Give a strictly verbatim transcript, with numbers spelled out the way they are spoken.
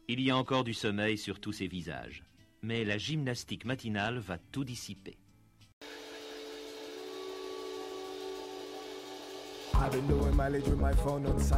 Il y a encore du sommeil sur tous ces visages. Mais la gymnastique matinale va tout dissiper. I've been doing mileage with my phone on silent.